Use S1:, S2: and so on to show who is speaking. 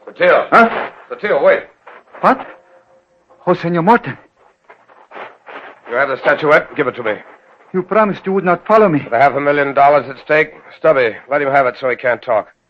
S1: Sotillo.
S2: Huh?
S1: Sotillo, wait.
S2: What? Oh, Senor Morton.
S1: You have the statuette? Give it to me.
S2: You promised you would not follow me.
S1: With $500,000 at stake, Stubby, let him have it so he can't talk.